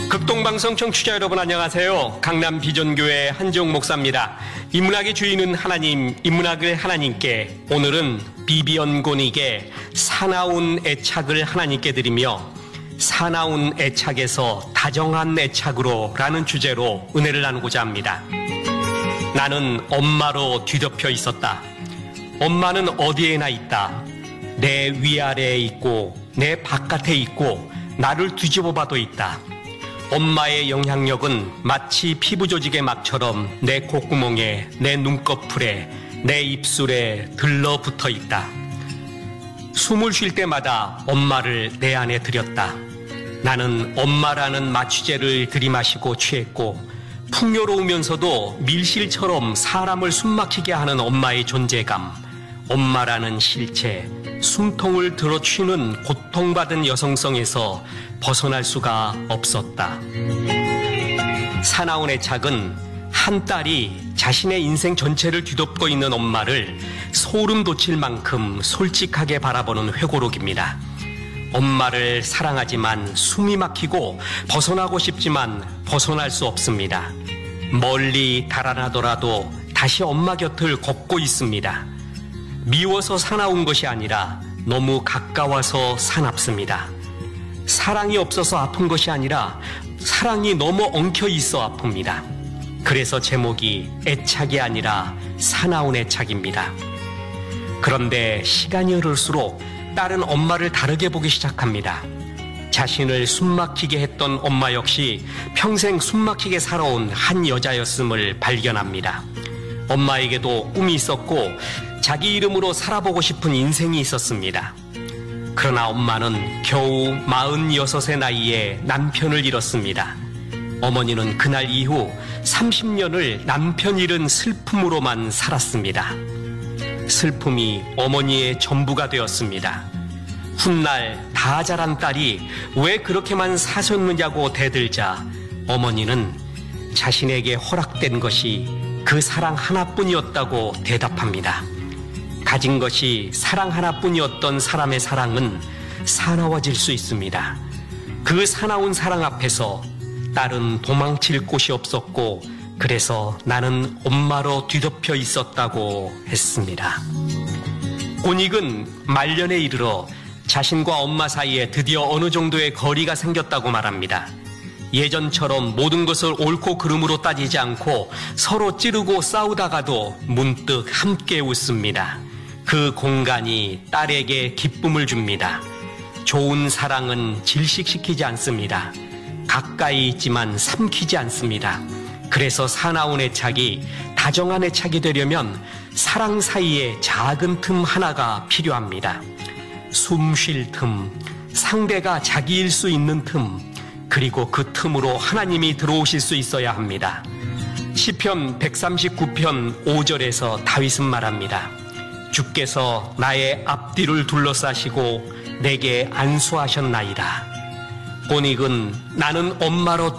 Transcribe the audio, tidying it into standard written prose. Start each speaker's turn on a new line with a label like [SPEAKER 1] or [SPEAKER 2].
[SPEAKER 1] 극동방송 청취자 여러분 안녕하세요. 강남 비전교회 한지용 목사입니다. 인문학의 주인은 하나님, 인문학을 하나님께, 오늘은 비비언곤에게 사나운 애착을 하나님께 드리며 사나운 애착에서 다정한 애착으로 라는 주제로 은혜를 나누고자 합니다. 나는 엄마로 뒤덮여 있었다. 엄마는 어디에나 있다. 내 위아래에 있고 내 바깥에 있고 나를 뒤집어 봐도 있다. 엄마의 영향력은 마치 피부 조직의 막처럼 내 콧구멍에, 내 눈꺼풀에, 내 입술에 들러붙어 있다. 숨을 쉴 때마다 엄마를 내 안에 들였다. 나는 엄마라는 마취제를 들이마시고 취했고, 풍요로우면서도 밀실처럼 사람을 숨막히게 하는 엄마의 존재감, 엄마라는 실체, 숨통을 들어쉬는 고통받은 여성성에서 벗어날 수가 없었다. 사나운 애착은 한 딸이 자신의 인생 전체를 뒤덮고 있는 엄마를 소름 돋칠 만큼 솔직하게 바라보는 회고록입니다. 엄마를 사랑하지만 숨이 막히고 벗어나고 싶지만 벗어날 수 없습니다. 멀리 달아나더라도 다시 엄마 곁을 걷고 있습니다. 미워서 사나운 것이 아니라 너무 가까워서 사납습니다. 사랑이 없어서 아픈 것이 아니라 사랑이 너무 엉켜 있어 아픕니다. 그래서 제목이 애착이 아니라 사나운 애착입니다. 그런데 시간이 흐를수록 딸은 엄마를 다르게 보기 시작합니다. 자신을 숨막히게 했던 엄마 역시 평생 숨막히게 살아온 한 여자였음을 발견합니다. 엄마에게도 꿈이 있었고 자기 이름으로 살아보고 싶은 인생이 있었습니다. 그러나 엄마는 겨우 46의 나이에 남편을 잃었습니다. 어머니는 그날 이후 30년을 남편 잃은 슬픔으로만 살았습니다. 슬픔이 어머니의 전부가 되었습니다. 훗날 다 자란 딸이 왜 그렇게만 사셨느냐고 대들자 어머니는 자신에게 허락된 것이 그 사랑 하나뿐이었다고 대답합니다. 가진 것이 사랑 하나뿐이었던 사람의 사랑은 사나워질 수 있습니다. 그 사나운 사랑 앞에서 딸은 도망칠 곳이 없었고 그래서 나는 엄마로 뒤덮여 있었다고 했습니다. 고닉은 말년에 이르러 자신과 엄마 사이에 드디어 어느 정도의 거리가 생겼다고 말합니다. 예전처럼 모든 것을 옳고 그름으로 따지지 않고 서로 찌르고 싸우다가도 문득 함께 웃습니다. 그 공간이 딸에게 기쁨을 줍니다. 좋은 사랑은 질식시키지 않습니다. 가까이 있지만 삼키지 않습니다. 그래서 사나운 애착이 다정한 애착이 되려면 사랑 사이에 작은 틈 하나가 필요합니다. 숨 쉴 틈, 상대가 자기일 수 있는 틈, 그리고 그 틈으로 하나님이 들어오실 수 있어야 합니다. 시편 139편 5절에서 다윗은 말합니다. 주께서 나의 앞뒤를 둘러싸시고 내게 안수하셨나이다. 고닉은 나는 엄마로